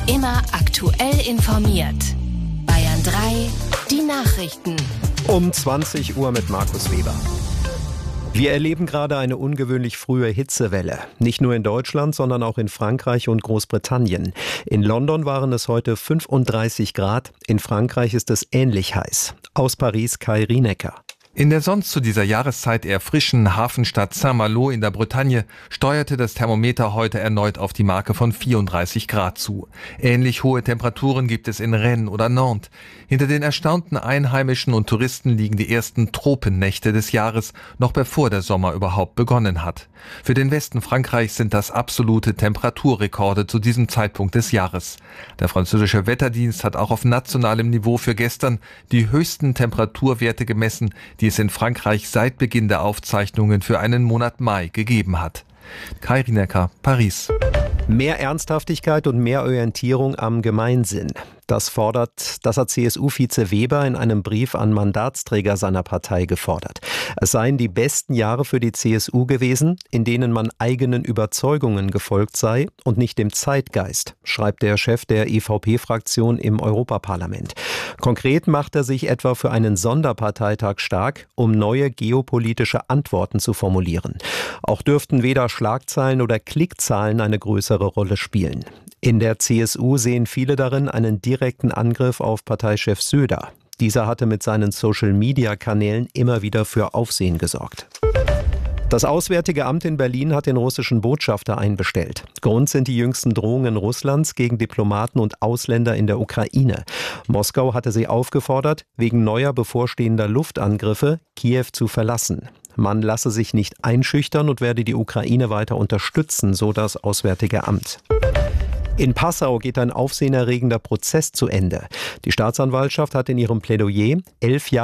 Immer aktuell informiert. Bayern 3, die Nachrichten. Um 20 Uhr mit Markus Weber. Wir erleben gerade eine ungewöhnlich frühe Hitzewelle. Nicht nur in Deutschland, sondern auch in Frankreich und Großbritannien. In London waren es heute 35 Grad. In Frankreich ist es ähnlich heiß. Aus Paris Kai Rienecker. In der sonst zu dieser Jahreszeit eher frischen Hafenstadt Saint-Malo in der Bretagne steuerte das Thermometer heute erneut auf die Marke von 34 Grad zu. Ähnlich hohe Temperaturen gibt es in Rennes oder Nantes. Hinter den erstaunten Einheimischen und Touristen liegen die ersten Tropennächte des Jahres, noch bevor der Sommer überhaupt begonnen hat. Für den Westen Frankreichs sind das absolute Temperaturrekorde zu diesem Zeitpunkt des Jahres. Der französische Wetterdienst hat auch auf nationalem Niveau für gestern die höchsten Temperaturwerte gemessen, die es in Frankreich seit Beginn der Aufzeichnungen für einen Monat Mai gegeben hat. Kai Rienecker, Paris. Mehr Ernsthaftigkeit und mehr Orientierung am Gemeinsinn. Das hat CSU-Vize Weber in einem Brief an Mandatsträger seiner Partei gefordert. Es seien die besten Jahre für die CSU gewesen, in denen man eigenen Überzeugungen gefolgt sei und nicht dem Zeitgeist, schreibt der Chef der EVP-Fraktion im Europaparlament. Konkret macht er sich etwa für einen Sonderparteitag stark, um neue geopolitische Antworten zu formulieren. Auch dürften weder Schlagzeilen oder Klickzahlen eine größere Rolle spielen. In der CSU sehen viele darin einen direkten Angriff auf Parteichef Söder. Dieser hatte mit seinen Social-Media-Kanälen immer wieder für Aufsehen gesorgt. Das Auswärtige Amt in Berlin hat den russischen Botschafter einbestellt. Grund sind die jüngsten Drohungen Russlands gegen Diplomaten und Ausländer in der Ukraine. Moskau hatte sie aufgefordert, wegen neuer bevorstehender Luftangriffe Kiew zu verlassen. Man lasse sich nicht einschüchtern und werde die Ukraine weiter unterstützen, so das Auswärtige Amt. In Passau geht ein aufsehenerregender Prozess zu Ende. Die Staatsanwaltschaft hat in ihrem Plädoyer 11 Jahre